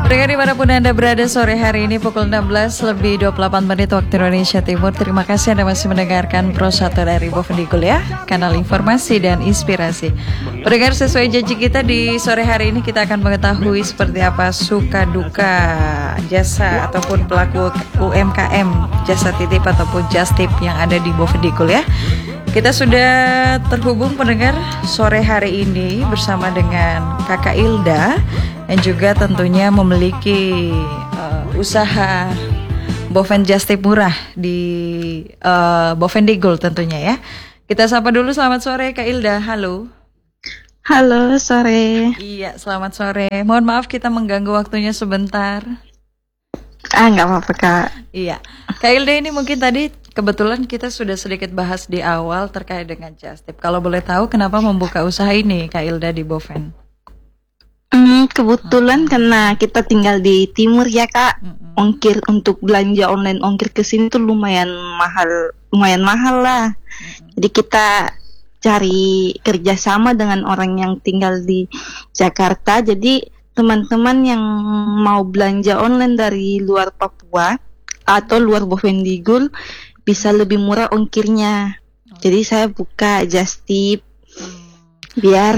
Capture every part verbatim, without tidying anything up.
Pendengar dimanapun Anda berada sore hari ini pukul enam belas lebih dua puluh delapan menit waktu Indonesia Timur. Terima kasih Anda masih mendengarkan Pro satu dari Bovendigul ya, kanal informasi dan inspirasi. Pendengar, sesuai janji kita di sore hari ini kita akan mengetahui seperti apa suka duka jasa ataupun pelaku U M K M, jasa titip ataupun just tip yang ada di Bovendigul ya. Kita sudah terhubung pendengar sore hari ini bersama dengan Kakak Ilda yang juga tentunya memiliki uh, usaha Boven Just Tip murah di uh, Bovendigul tentunya ya. Kita sapa dulu, selamat sore Kak Ilda, halo. Halo, sore. Iya, selamat sore. Mohon maaf kita mengganggu waktunya sebentar. Ah, nggak apa-apa Kak. Iya, Kak Ilda ini mungkin tadi kebetulan kita sudah sedikit bahas di awal terkait dengan just tip. Kalau boleh tahu kenapa membuka usaha ini Kak Ilda di Boven? Hmm, kebetulan hmm. karena kita tinggal di timur ya Kak. Hmm. Ongkir untuk belanja online ongkir ke sini tuh lumayan mahal, lumayan mahal lah. Hmm. Jadi kita cari kerjasama dengan orang yang tinggal di Jakarta. Jadi teman-teman yang mau belanja online dari luar Papua atau luar Bovendigul bisa lebih murah ongkirnya. Jadi saya buka just tip biar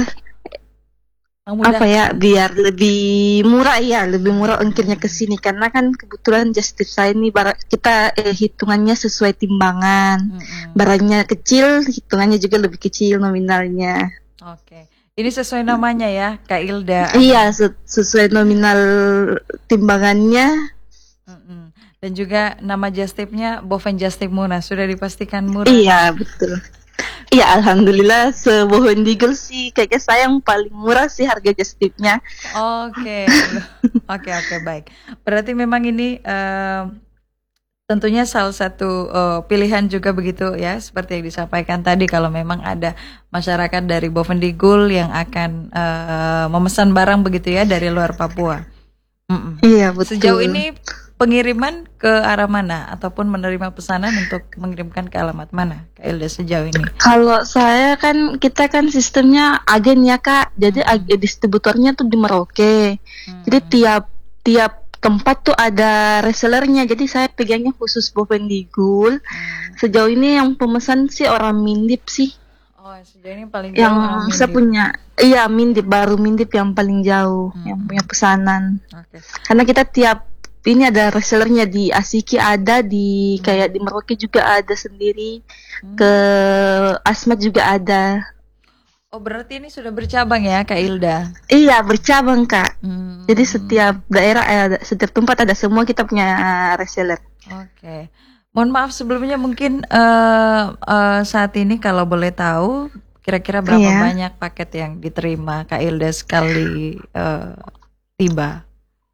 apa ya, biar lebih murah ya, lebih murah ongkirnya ke sini karena kan kebetulan just tip saya ini barang kita eh, hitungannya sesuai timbangan. Mm-hmm. Barangnya kecil, hitungannya juga lebih kecil nominalnya. Oke. Ini sesuai namanya ya, Kak Ilda. Iya, sesuai nominal timbangannya. Mm-hmm. Dan juga nama just tipnya Boven Just Tip murah, sudah dipastikan murah. Iya, betul. Iya, alhamdulillah se-Bovendigul sih kayaknya saya yang paling murah sih harga just tipnya. Oke, oke oke baik. Berarti memang ini uh, tentunya salah satu uh, pilihan juga begitu ya, seperti yang disampaikan tadi kalau memang ada masyarakat dari Bovendigul yang akan uh, memesan barang begitu ya dari luar Papua. Mm-mm. Iya betul. Sejauh ini pengiriman ke arah mana ataupun menerima pesanan untuk mengirimkan ke alamat mana Kak Ilda sejauh ini? Kalau saya kan kita kan sistemnya agen ya Kak, jadi hmm. agen distributornya tuh di Merauke. Hmm. Jadi tiap tiap tempat tuh ada resellernya. Jadi saya pegangnya khusus Bovendigul. Hmm. Sejauh ini yang pemesan sih orang Mindip sih. Oh, sejauh ini paling jauh yang saya punya. Iya, Mindip, baru Mindip yang paling jauh, hmm. yang punya pesanan. Okay. Karena kita tiap ini ada resellernya di Asiki ada, di hmm. kayak di Merauke juga ada sendiri, hmm. ke Asmat juga ada. Oh, berarti ini sudah bercabang ya Kak Ilda? Iya, bercabang Kak. Hmm. Jadi setiap daerah, eh, setiap tempat ada, semua kita punya reseller. Oke. Okay. Mohon maaf sebelumnya mungkin uh, uh, saat ini kalau boleh tahu kira-kira berapa yeah. banyak paket yang diterima Kak Ilda sekali uh, tiba?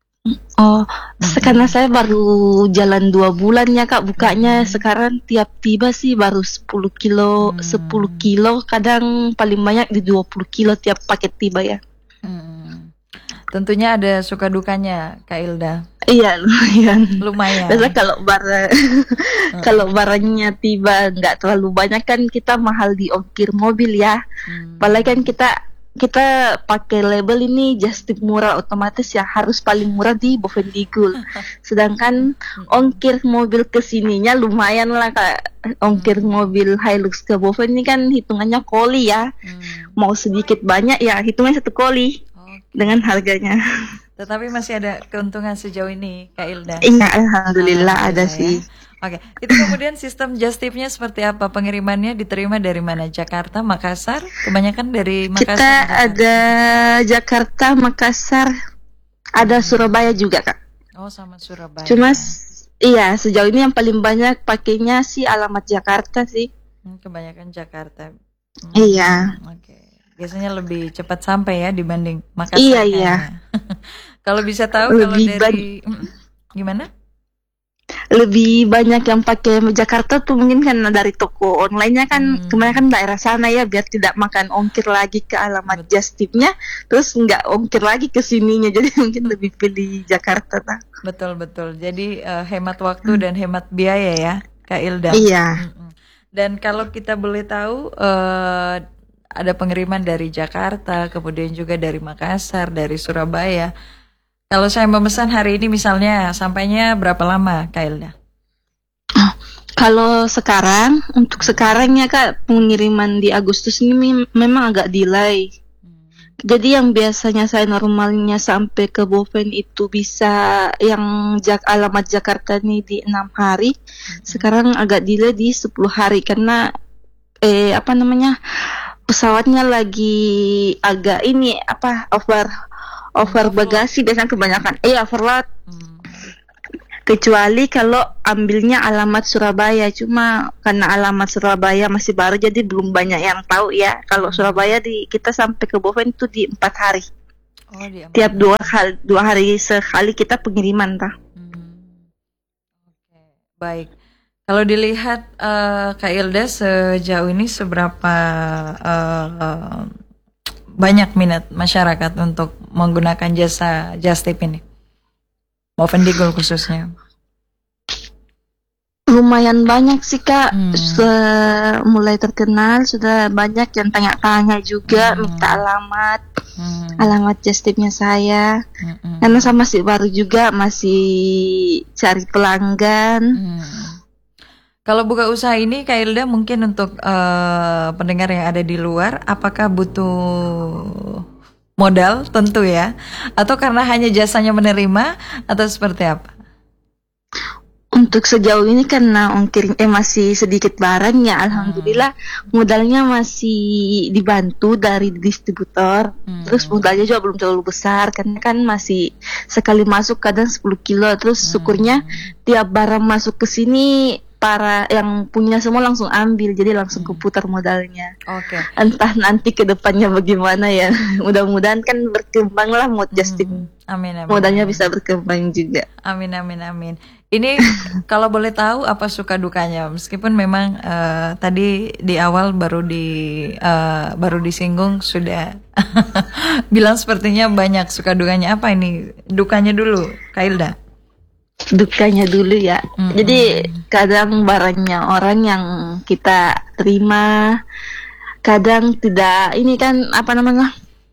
Oh, mm-hmm. karena saya baru jalan dua bulan ya Kak bukanya. Mm-hmm. Sekarang tiap tiba sih baru sepuluh kilo, mm-hmm. sepuluh kilo, kadang paling banyak di dua puluh kilo tiap paket tiba ya. Mm-hmm. Tentunya ada suka dukanya Kak Ilda. Iya, lumayan. Lumayan. Biasa kalau barang mm-hmm. kalau barangnya tiba nggak terlalu banyak kan kita mahal di ongkir mobil ya. Mm-hmm. Apalagi kan kita kita pakai label ini just tip murah, otomatis ya harus paling murah di Bovendigul. Sedangkan ongkir mobil ke sininya lumayan lah Kak. Ongkir mobil Hilux ke Boven ini kan hitungannya koli ya. Hmm. Mau sedikit banyak ya hitungannya satu koli. Okay. Dengan harganya. Tetapi masih ada keuntungan sejauh ini Kak Ilda. Iya, alhamdulillah ah, ada ya. sih. Oke, okay. Itu kemudian sistem just tipnya seperti apa? Pengirimannya diterima dari mana? Jakarta, Makassar? Kebanyakan dari Makassar. Kita ada Jakarta, Makassar, ada Surabaya juga Kak. Oh, sama Surabaya. Cuma iya, sejauh ini yang paling banyak pakainya sih alamat Jakarta sih. Hmm, kebanyakan Jakarta. Hmm. Iya. Oke. Okay. Biasanya lebih cepat sampai ya dibanding Makassar. Iya, iya. Kalau bisa tahu lebih kalau dari ban- gimana? Lebih banyak yang pakai Jakarta tuh mungkin karena dari toko online-nya kan hmm. kemarin kan daerah sana ya, biar tidak makan ongkir lagi ke alamat Betul. just tipnya, terus nggak ongkir lagi ke sininya, jadi mungkin lebih pilih Jakarta tak? Betul betul. Jadi uh, hemat waktu hmm. dan hemat biaya ya Kak Ilda. Iya. Hmm. Dan kalau kita boleh tahu uh, ada pengiriman dari Jakarta, kemudian juga dari Makassar, dari Surabaya. Kalau saya memesan hari ini misalnya, sampainya berapa lama, Kak Ilda? Kalau sekarang, untuk sekarang ya Kak, pengiriman di Agustus ini mem- memang agak delay. Jadi yang biasanya saya normalnya sampai ke Boven itu bisa yang jak alamat Jakarta ini di enam hari, sekarang agak delay di sepuluh hari karena eh apa namanya pesawatnya lagi agak ini apa over over bagasi biasanya kebanyakan eh overload. Kecuali kalau ambilnya alamat Surabaya, cuma karena alamat Surabaya masih baru jadi belum banyak yang tahu ya. Kalau Surabaya di kita sampai ke Boven itu di empat hari. Oh, di empat. Tiap dua hari dua hari sekali kita pengiriman tah. Hmm. Oke, baik. Kalau dilihat uh, Kak Ilda sejauh ini seberapa uh, banyak minat masyarakat untuk menggunakan jasa Just Tip ini? Boven Digul khususnya. Lumayan banyak sih Kak, Hmm. sudah mulai terkenal, sudah banyak yang tanya-tanya juga, Hmm. minta alamat, Hmm. alamat Just Tip-nya saya. Hmm. Karena saya masih baru juga, masih cari pelanggan. Hmm. Kalau buka usaha ini, Kak Ilda, mungkin untuk uh, pendengar yang ada di luar, apakah butuh modal? Tentu ya. Atau karena hanya jasanya menerima, atau seperti apa? Untuk sejauh ini karena ongkir eh masih sedikit barang ya, alhamdulillah modalnya masih dibantu dari distributor. Hmm. Terus modalnya juga belum terlalu besar karena kan masih sekali masuk kadang sepuluh kilo. Terus syukurnya tiap barang masuk ke sini para yang punya semua langsung ambil, jadi langsung keputar modalnya. Oke. Entah nanti ke depannya bagaimana ya. Mudah-mudahan kan berkembang lah mod Just Tip. Hmm. Amin, amin. Modalnya amin. bisa berkembang juga. Amin, amin, amin. Ini kalau boleh tahu apa suka dukanya, meskipun memang uh, tadi di awal baru di uh, baru disinggung sudah bilang sepertinya banyak suka dukanya. Apa ini dukanya dulu, Kak Ilda? Dukanya dulu ya. Mm-mm. Jadi kadang barangnya orang yang kita terima, kadang tidak. Ini kan apa namanya?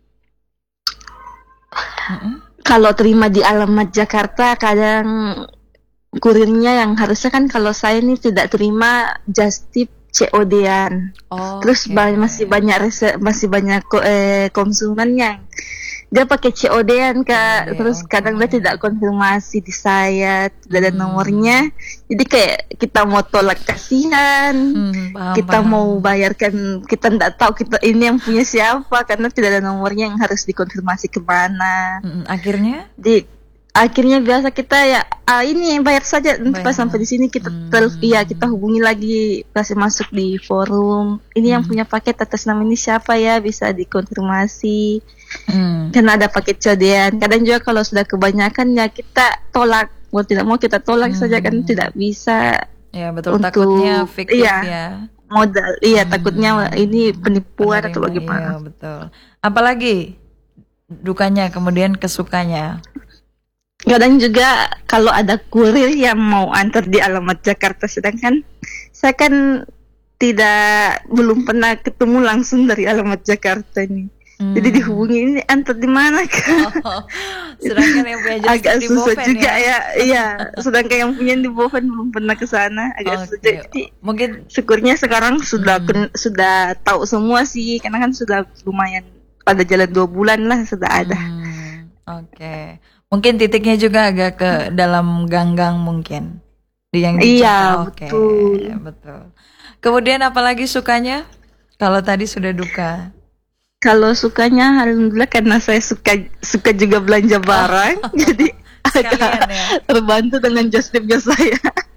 Mm-mm. Kalau terima di alamat Jakarta, kadang kurirnya yang harusnya kan kalau saya ini tidak terima Just Tip C O D-an. Oh, Terus oke. ba- masih banyak rese- masih banyak ko- eh, konsumen yang dia pakai C O D-an Kak. Oke, Terus oke. kadang dia tidak konfirmasi di saya, tidak ada Hmm. nomornya. Jadi kayak kita mau tolak kasihan. Hmm, paham, Kita paham. mau bayarkan, kita tidak tahu kita ini yang punya siapa karena tidak ada nomornya yang harus dikonfirmasi kemana. Mm-mm. Akhirnya? Di akhirnya biasa kita ya ah, ini bayar saja nanti Bayar. pas sampai di sini kita Hmm. tel iya kita hubungi lagi kasih masuk di forum ini yang Hmm. punya paket atas nama ini siapa ya bisa dikonfirmasi Hmm. karena ada paket codean. Kadang juga kalau sudah kebanyakan ya kita tolak, mau tidak mau kita tolak Hmm. saja kan tidak bisa Ya betul, Untuk- takutnya fiktif iya. ya. modal iya Hmm. takutnya ini penipuan atau Penerima, bagaimana. iya, betul. Apalagi dukanya kemudian kesukanya. Kadang juga kalau ada kurir yang mau antar di alamat Jakarta, sedangkan saya kan tidak belum pernah ketemu langsung dari alamat Jakarta ini. Hmm. Jadi dihubungi ini antar di mana Kak? Oh, sedangkan yang punya Just Agak Tip di susah Boven juga ya. ya. Iya, sedangkan yang punya di Boven belum pernah ke sana, agak Oke. susah. Jadi Mungkin syukurnya sekarang sudah Hmm. ken- sudah tahu semua sih, karena kan sudah lumayan pada jalan dua bulan lah sudah ada. Hmm, oke. Mungkin titiknya juga agak ke dalam gang-gang mungkin. Di yang di Iya, Jakarta. Oke, betul. betul. Kemudian apalagi sukanya? Kalau tadi sudah duka. Kalau sukanya, alhamdulillah karena saya suka suka juga belanja barang, jadi Sekalian agak ya. terbantu dengan Just Tip-nya saya.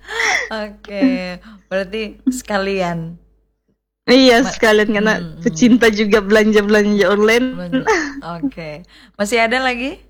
Oke, berarti sekalian. Iya Ma- sekalian karena Hmm, hmm. pecinta juga belanja belanja online. Belanja. Oke. Masih ada lagi?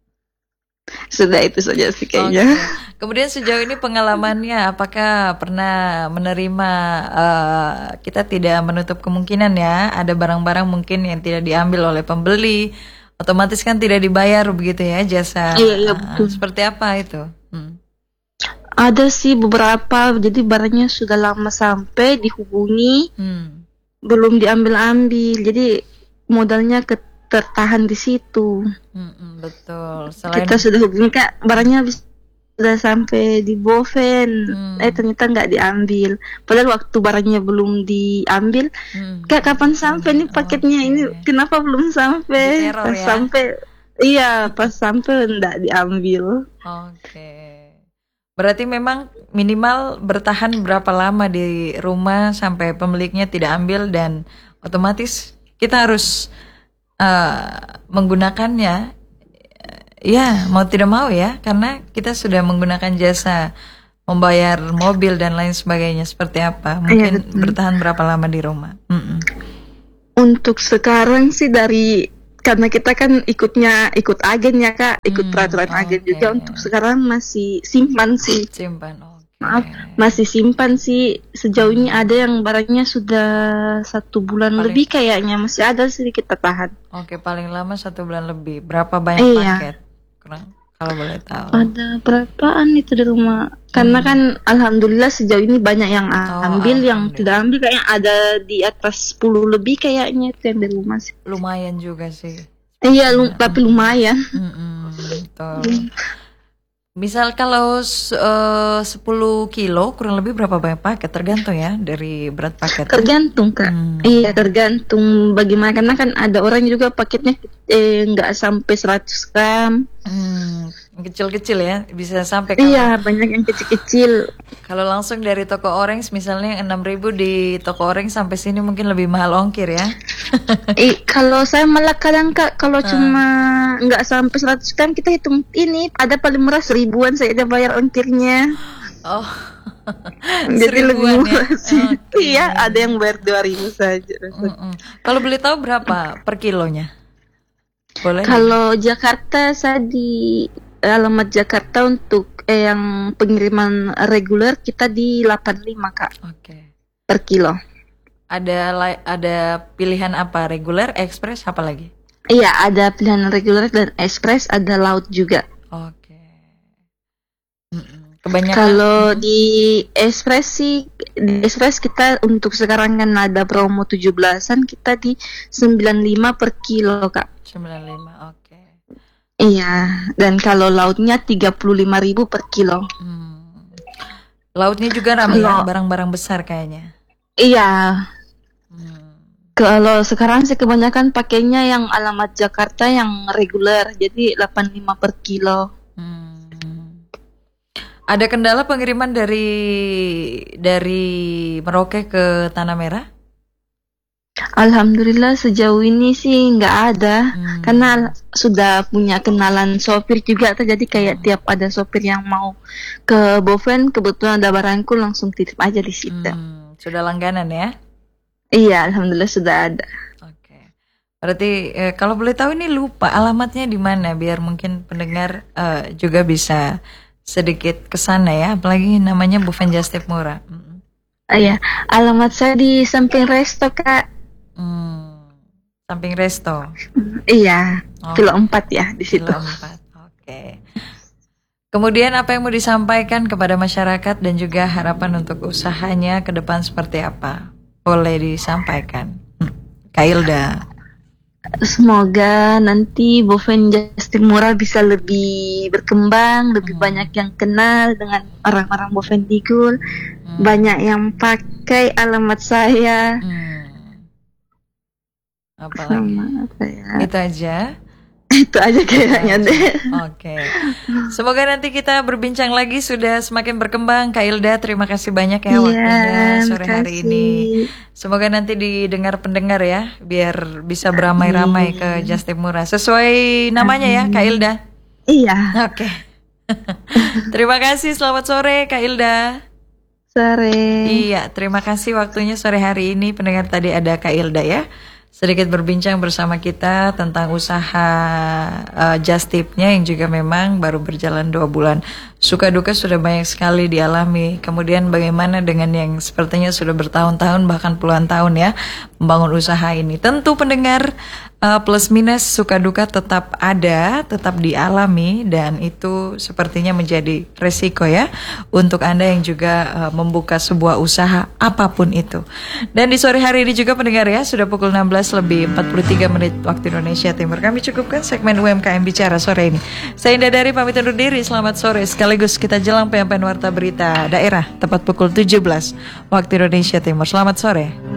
Sudah itu saja sih kayaknya. Oke. Kemudian sejauh ini pengalamannya, apakah pernah menerima, eh, kita tidak menutup kemungkinan ya, ada barang-barang mungkin yang tidak diambil oleh pembeli, otomatis kan tidak dibayar begitu ya jasa. Iya, iya, Ah, betul. seperti apa itu? Hmm. Ada sih beberapa, jadi barangnya sudah lama sampai dihubungi, Hmm. belum diambil-ambil. Jadi modalnya ke tertahan di situ. Mm-mm, betul. Selain Kita sudah hubungi Kak, barangnya habis sudah sampai di Boven, Hmm. eh ternyata nggak diambil. Padahal waktu barangnya belum diambil, Hmm. Kak kapan sampai nih paketnya Oke. ini? Kenapa belum sampai? Diteror Pas ya? sampai, iya pas sampai nggak diambil. Oke. Berarti memang minimal bertahan berapa lama di rumah sampai pemiliknya tidak ambil dan otomatis kita harus uh, menggunakannya. Ya, mau tidak mau ya, karena kita sudah menggunakan jasa membayar mobil dan lain sebagainya. Seperti apa? Mungkin Iya, betul. bertahan berapa lama di rumah? Mm-mm. Untuk sekarang sih dari karena kita kan ikutnya ikut agen ya Kak, ikut Hmm, peraturan agen oke. juga. Untuk sekarang masih simpan sih. Simpan. Oke. Maaf, masih simpan sih. Sejauh ini ada yang barangnya sudah satu bulan Paling- lebih kayaknya, masih ada sedikit tertahan. Oke, paling lama satu bulan lebih. Berapa banyak Iya. paket? Kurang, kalau boleh tahu. Ada berapaan itu di rumah? Karena kan alhamdulillah sejauh ini banyak yang Oh, ambil, yang alhamdulillah. tidak ambil kayaknya ada di atas sepuluh lebih kayaknya itu yang di rumah sih. Lumayan juga sih. Iya, lu- tapi lumayan. Mm-mm, betul. Misal kalau s- eh, sepuluh kilo kurang lebih berapa banyak paket? Tergantung ya dari berat paket. Tergantung Kak. Hmm. Iya, tergantung bagaimana, karena kan ada orang juga paketnya eh, nggak sampai seratus gram. Hmm, kecil-kecil ya, bisa sampai kalau, Iya, banyak yang kecil-kecil. kalau langsung dari toko orange misalnya enam ribu di toko orange sampai sini mungkin lebih mahal ongkir ya. Eh, kalau saya malah kadang Kak, kalau Ah. cuma nggak sampai seratus gram kita hitung ini ada paling murah seribuan saya udah bayar ongkirnya. Oh. Jadi lebih Seribuan ya? murah sih. Oke. Iya, ada yang bayar dua ribu saja. Mm-mm. Kalau boleh tahu berapa per kilonya? Boleh? Kalau Jakarta saya di alamat Jakarta untuk eh, yang pengiriman reguler kita di delapan puluh lima Kak Oke. per kilo. Ada li- ada pilihan apa? Reguler, ekspres, apa lagi? Iya, ada pilihan reguler dan ekspres, ada laut juga. Oke. Mm-mm. Kebanyakan. Kalau di ekspres sih, di ekspres kita untuk sekarang kan ada promo tujuh belasan, kita di sembilan puluh lima per kilo Kak. sembilan puluh lima, oke. Iya, dan kalau lautnya tiga puluh lima ribu per kilo. Hmm. Lautnya juga ramai ya, Kalau- barang-barang besar kayaknya. Iya, Hmm. kalau sekarang sih kebanyakan pakainya yang alamat Jakarta yang reguler, jadi delapan puluh lima per kilo. Hmm. Ada kendala pengiriman dari dari Merauke ke Tanah Merah? Alhamdulillah sejauh ini sih nggak ada, Hmm. karena sudah punya kenalan sopir juga, jadi kayak tiap ada sopir yang mau ke Boven, kebetulan ada barangku langsung titip aja di situ. Hmm. Sudah langganan ya? Iya, alhamdulillah sudah ada. Oke. Berarti eh, kalau boleh tahu ini lupa alamatnya di mana biar mungkin pendengar eh, juga bisa sedikit ke sana ya, apalagi namanya Boven Just Tip Murah. Mm. Ah, iya, alamat saya di samping resto Kak. Hmm. Samping resto. Iya, Oh, kilo empat ya di situ. kilo empat. Oke. Kemudian apa yang mau disampaikan kepada masyarakat dan juga harapan untuk usahanya ke depan seperti apa? Boleh disampaikan. Hmm. Kak Hilda. Semoga nanti Boven Just Tip Murah bisa lebih berkembang, lebih banyak yang kenal dengan orang-orang Boven Digul, Hmm. banyak yang pakai alamat saya. Hmm. Apa lagi? Sama apa ya? Itu aja. Itu aja kayaknya deh. Oke. Semoga nanti kita berbincang lagi, sudah semakin berkembang. Kak Hilda, terima kasih banyak ya waktunya sore hari makasih. ini. Semoga nanti didengar pendengar ya, biar bisa beramai-ramai ke Just Tip Murah. Sesuai namanya ya, Kak Hilda. Iya, Oke. Terima kasih, selamat sore Kak Hilda. sore. Iya, terima kasih waktunya sore hari ini. Pendengar tadi ada Kak Hilda ya, sedikit berbincang bersama kita tentang usaha uh, Just Tip-nya yang juga memang baru berjalan dua bulan. Suka duka sudah banyak sekali dialami. Kemudian bagaimana dengan yang sepertinya sudah bertahun-tahun bahkan puluhan tahun ya membangun usaha ini. Tentu pendengar, uh, plus minus suka duka tetap ada, tetap dialami, dan itu sepertinya menjadi resiko ya untuk Anda yang juga uh, membuka sebuah usaha apapun itu. Dan di sore hari ini juga pendengar ya, sudah pukul enam belas lebih empat puluh tiga menit waktu Indonesia Timur. Kami cukupkan segmen U M K M Bicara sore ini. Saya Indah Dari pamit undur diri, selamat sore. Sekaligus kita jelang penyampaian warta berita daerah tepat pukul tujuh belas waktu Indonesia Timur. Selamat sore.